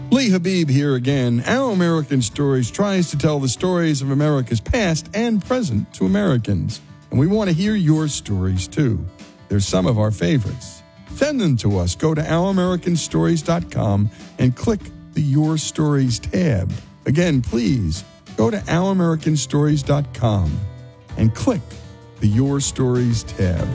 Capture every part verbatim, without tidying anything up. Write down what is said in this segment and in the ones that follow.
Lee Habib here again. Our American Stories tries to tell the stories of America's past and present to Americans. And we want to hear your stories, too. They're some of our favorites. Send them to us. Go to our american stories dot com and click the Your Stories tab. Again, please go to our american stories dot com and click the Your Stories tab.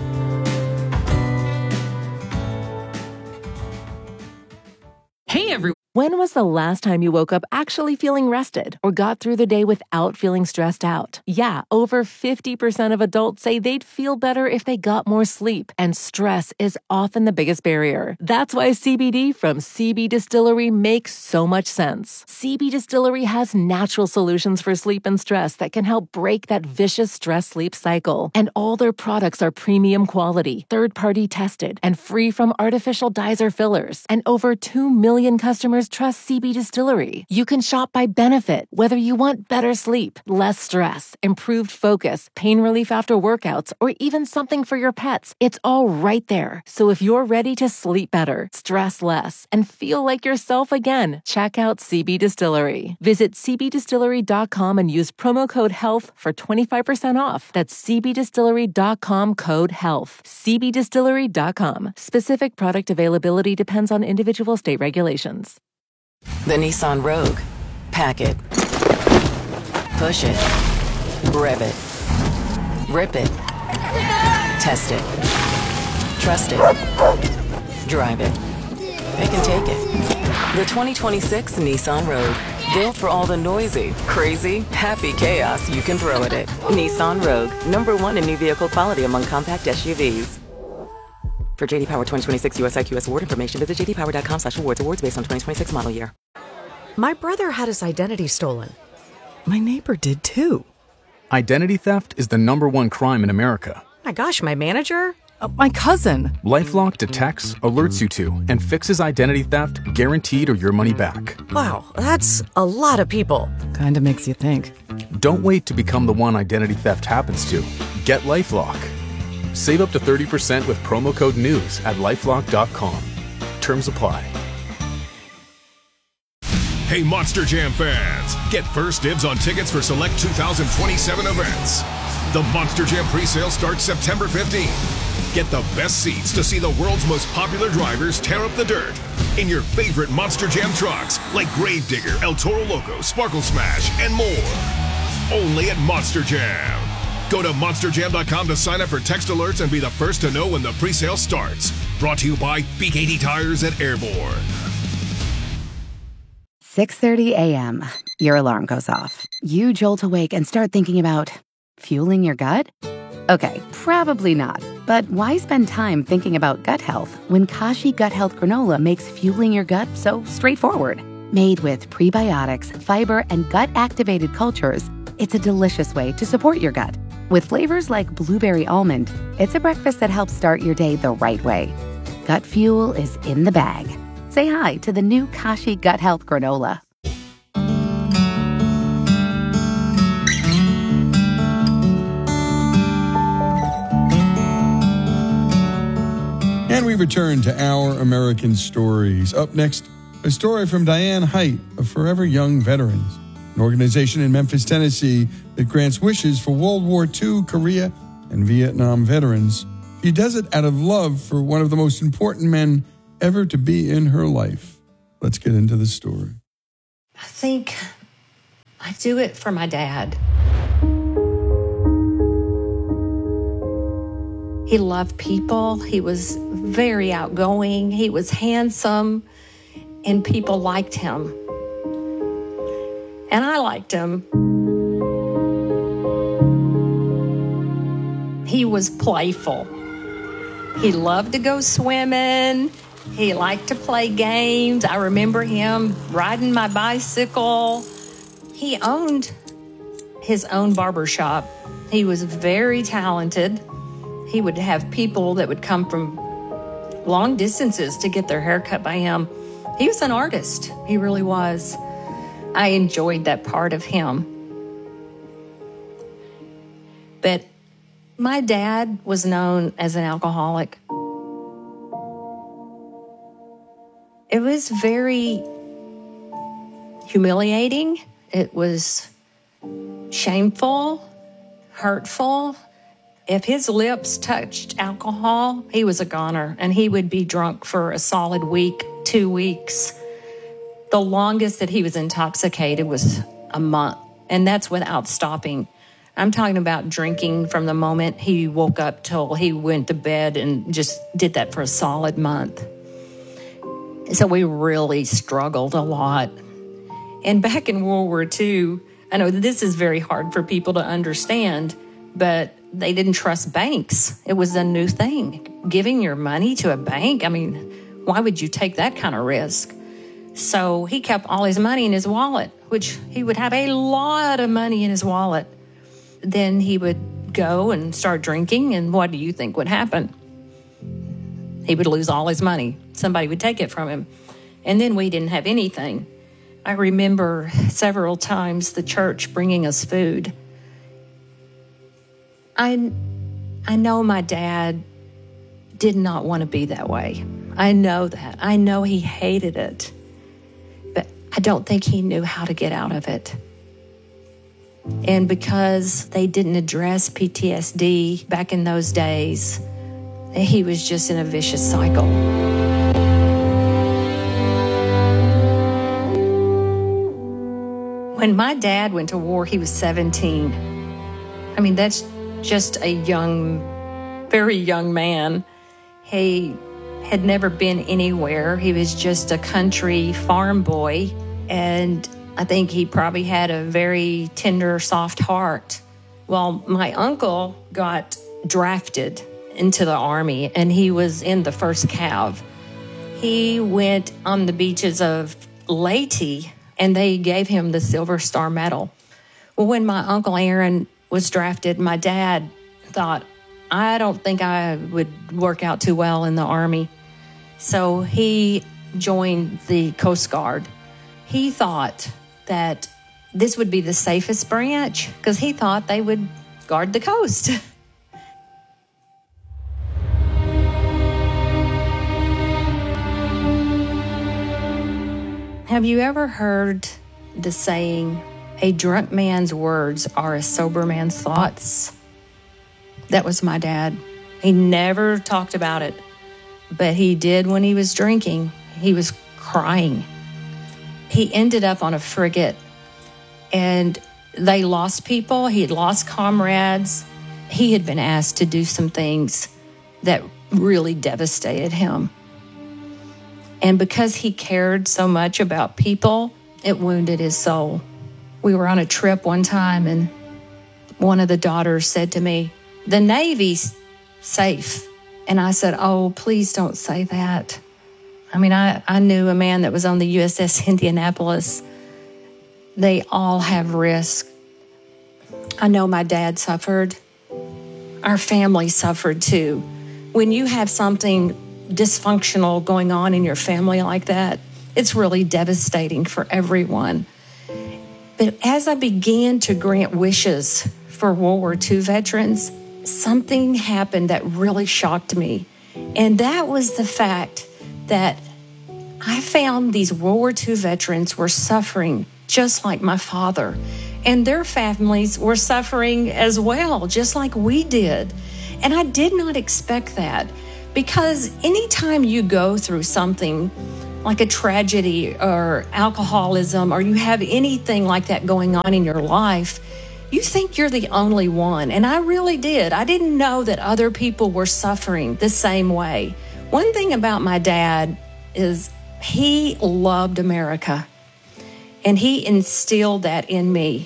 Hey, everyone. When was the last time you woke up actually feeling rested or got through the day without feeling stressed out? Yeah, over fifty percent of adults say they'd feel better if they got more sleep, and stress is often the biggest barrier. That's why C B D from C B Distillery makes so much sense. C B Distillery has natural solutions for sleep and stress that can help break that vicious stress-sleep cycle. And all their products are premium quality, third-party tested, and free from artificial dyes or fillers. And over two million customers trust C B Distillery. You can shop by benefit, whether you want better sleep, less stress, improved focus, pain relief after workouts, or even something for your pets. It's all right there. So if you're ready to sleep better, stress less, and feel like yourself again, check out C B Distillery. Visit c b distillery dot com and use promo code HEALTH for twenty-five percent off. That's c b distillery dot com code HEALTH. c b distillery dot com. Specific product availability depends on individual state regulations. The Nissan Rogue. Pack it. Push it. Rev it. Rip it. Test it. Trust it. Drive it. It can take it. The twenty twenty-six Nissan Rogue. Built for all the noisy, crazy, happy chaos you can throw at it. Nissan Rogue. Number one in new vehicle quality among compact S U Vs. For J D Power twenty twenty-six U S I Q S award information, visit j d power dot com slash awards. Awards based on twenty twenty-six model year. My brother had his identity stolen. My neighbor did too. Identity theft is the number one crime in America. My gosh, my manager? Uh, my cousin. LifeLock detects, alerts you to, and fixes identity theft guaranteed or your money back. Wow, that's a lot of people. Kinda makes you think. Don't wait to become the one identity theft happens to. Get LifeLock. Save up to thirty percent with promo code NEWS at lifelock dot com. Terms apply. Hey, Monster Jam fans! Get first dibs on tickets for select two thousand twenty-seven events. The Monster Jam presale starts September fifteenth. Get the best seats to see the world's most popular drivers tear up the dirt in your favorite Monster Jam trucks like Gravedigger, El Toro Loco, Sparkle Smash, and more. Only at Monster Jam. Go to monster jam dot com to sign up for text alerts and be the first to know when the presale starts. Brought to you by B K D Tires at Airborne. six thirty a.m. Your alarm goes off. You jolt awake and start thinking about fueling your gut? Okay, probably not. But why spend time thinking about gut health when Kashi Gut Health Granola makes fueling your gut so straightforward? Made with prebiotics, fiber, and gut-activated cultures, it's a delicious way to support your gut. With flavors like blueberry almond, it's a breakfast that helps start your day the right way. Gut fuel is in the bag. Say hi to the new Kashi Gut Health Granola. And we return to Our American Stories. Up next, a story from Diane Height of Forever Young Veterans, an organization in Memphis, Tennessee that grants wishes for World War Two, Korea, and Vietnam veterans. She does it out of love for one of the most important men ever to be in her life. Let's get into the story. I think I do it for my dad. He loved people. He was very outgoing. He was handsome, and people liked him. And I liked him. He was playful. He loved to go swimming. He liked to play games. I remember him riding my bicycle. He owned his own barber shop. He was very talented. He would have people that would come from long distances to get their hair cut by him. He was an artist. He really was. I enjoyed that part of him. But my dad was known as an alcoholic. It was very humiliating. It was shameful, hurtful. If his lips touched alcohol, he was a goner, and he would be drunk for a solid week, two weeks. The longest that he was intoxicated was a month, and that's without stopping. I'm talking about drinking from the moment he woke up till he went to bed, and just did that for a solid month. So we really struggled a lot. And back in World War Two, I know this is very hard for people to understand, but they didn't trust banks. It was a new thing. Giving your money to a bank, I mean, why would you take that kind of risk? So he kept all his money in his wallet, which he would have a lot of money in his wallet. Then he would go and start drinking, and what do you think would happen? He would lose all his money. Somebody would take it from him. And then we didn't have anything. I remember several times the church bringing us food. I, I know my dad did not want to be that way. I know that. I know he hated it. But I don't think he knew how to get out of it. And because they didn't address P T S D back in those days, he was just in a vicious cycle. When my dad went to war, he was seventeen. I mean, that's just a young, very young man. He had never been anywhere. He was just a country farm boy. And I think he probably had a very tender, soft heart. Well, my uncle got drafted into the Army, and he was in the first Cav. He went on the beaches of Leyte, and they gave him the Silver Star Medal. Well, when my Uncle Aaron was drafted, my dad thought, I don't think I would work out too well in the Army. So he joined the Coast Guard. He thought that this would be the safest branch because he thought they would guard the coast. Have you ever heard the saying, a drunk man's words are a sober man's thoughts? That was my dad. He never talked about it, but he did when he was drinking. He was crying. He ended up on a frigate, and they lost people. He had lost comrades. He had been asked to do some things that really devastated him. And because he cared so much about people, it wounded his soul. We were on a trip one time, and one of the daughters said to me, the Navy's safe. And I said, oh, please don't say that. I mean, I, I knew a man that was on the U S S Indianapolis. They all have risk. I know my dad suffered. Our family suffered too. When you have something dysfunctional going on in your family like that, it's really devastating for everyone. But as I began to grant wishes for World War Two veterans, something happened that really shocked me. And that was the fact that I found these World War Two veterans were suffering just like my father. And their families were suffering as well, just like we did. And I did not expect that. Because anytime you go through something like a tragedy or alcoholism, or you have anything like that going on in your life, you think you're the only one. And I really did. I didn't know that other people were suffering the same way. One thing about my dad is he loved America, and he instilled that in me.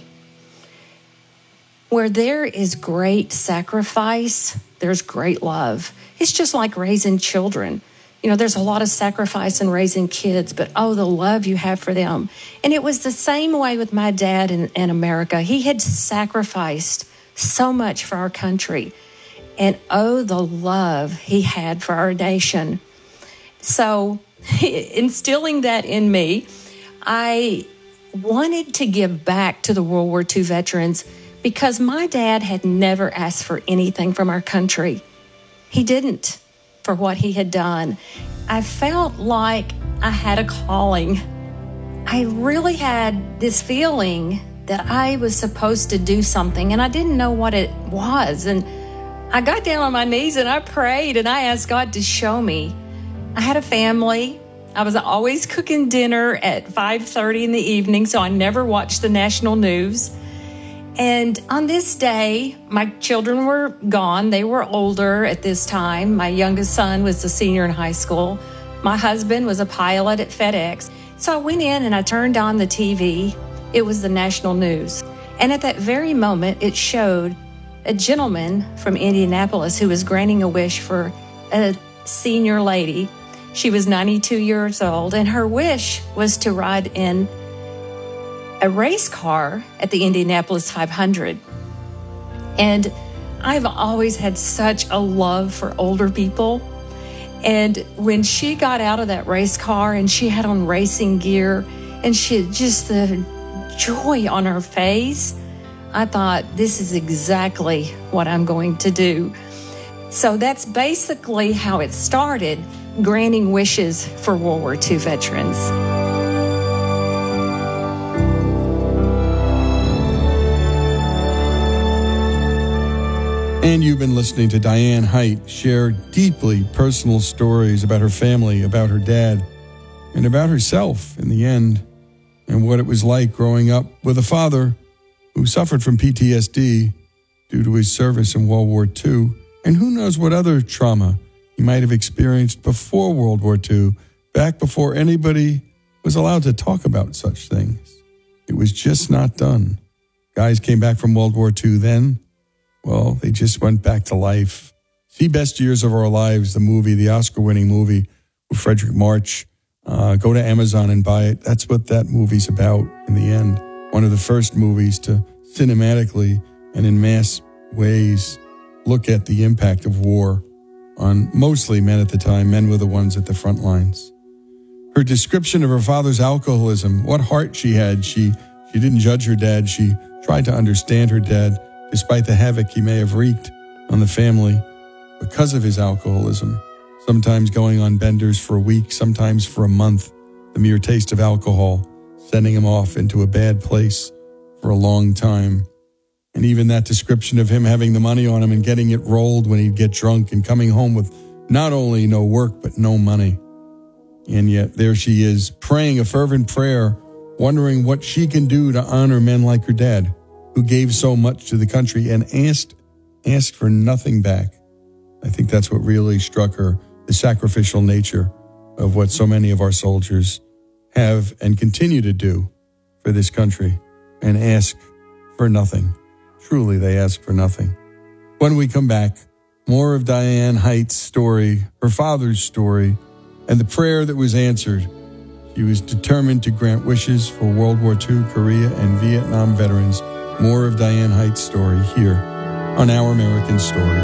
Where there is great sacrifice, there's great love. It's just like raising children. You know, there's a lot of sacrifice in raising kids, but oh, the love you have for them. And it was the same way with my dad in, in America. He had sacrificed so much for our country. And oh, the love he had for our nation. So instilling that in me, I wanted to give back to the World War Two veterans because my dad had never asked for anything from our country. He didn't, for what he had done. I felt like I had a calling. I I really had this feeling that I was supposed to do something, and I didn't know what it was. And I got down on my knees and I prayed and I asked God to show me. I had a family. I was always cooking dinner at five thirty in the evening, so I never watched the national news. And on this day, my children were gone. They were older at this time. My youngest son was a senior in high school. My husband was a pilot at FedEx. So I went in and I turned on the T V. It was the national news. And at that very moment, it showed a gentleman from Indianapolis who was granting a wish for a senior lady. She was ninety-two years old, and her wish was to ride in a race car at the Indianapolis five hundred. And I've always had such a love for older people. And when she got out of that race car and she had on racing gear and she had just the joy on her face, I thought, this is exactly what I'm going to do. So that's basically how it started, granting wishes for World War Two veterans. And you've been listening to Diane Height share deeply personal stories about her family, about her dad, and about herself in the end, and what it was like growing up with a father who suffered from P T S D due to his service in World War Two, and who knows what other trauma he might have experienced before World War Two, back before anybody was allowed to talk about such things. It was just not done. Guys came back from World War Two then. Well, they just went back to life. See Best Years of Our Lives, the movie, the Oscar-winning movie with Frederick March. Uh, go to Amazon and buy it. That's what that movie's about in the end. One of the first movies to cinematically and in mass ways look at the impact of war on mostly men at the time. Men were the ones at the front lines. Her description of her father's alcoholism, what heart she had. She, she didn't judge her dad. She tried to understand her dad, despite the havoc he may have wreaked on the family because of his alcoholism, sometimes going on benders for a week, sometimes for a month, the mere taste of alcohol, sending him off into a bad place for a long time. And even that description of him having the money on him and getting it rolled when he'd get drunk and coming home with not only no work, but no money. And yet there she is, praying a fervent prayer, wondering what she can do to honor men like her dad, who gave so much to the country and asked, asked for nothing back. I think that's what really struck her, the sacrificial nature of what so many of our soldiers have and continue to do for this country and ask for nothing. Truly, they ask for nothing. When we come back, more of Diane Height's story, her father's story, and the prayer that was answered. She was determined to grant wishes for World War Two, Korea, and Vietnam veterans. More of Diane Height's story here on Our American Stories.